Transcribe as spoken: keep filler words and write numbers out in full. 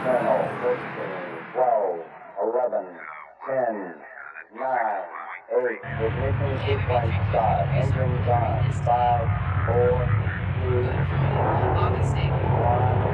Internal, thirteen, twelve, eleven, ten, nine, eight, ignition sequence start, engines on, five, four, three, two, one.